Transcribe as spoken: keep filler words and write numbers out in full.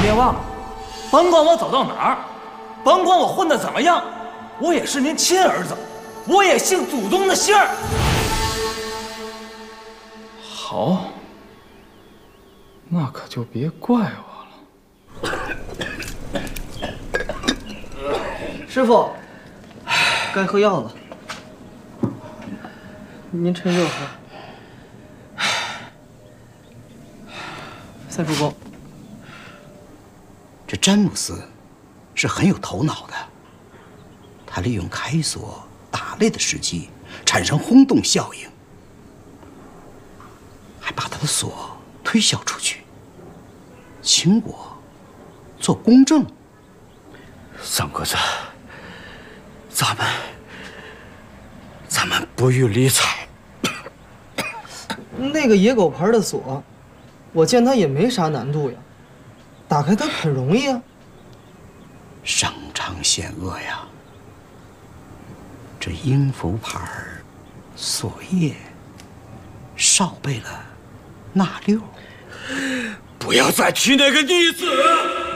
别忘了，甭管我走到哪儿，甭管我混得怎么样，我也是您亲儿子，我也姓祖宗的姓儿。 好，那可就别怪我了。 师傅，该喝药了，您趁热喝。再助攻。 这詹姆斯是很有头脑的，他利用开锁打擂的时机产生轰动效应，还把他的锁推销出去，请我做公证。 三哥子，咱们咱们不予理睬。 那个野狗牌的锁，我见它也没啥难度呀，打开它很容易啊。 声场险恶呀！这音符牌锁叶少备了钠六， 不要再提那个逆子。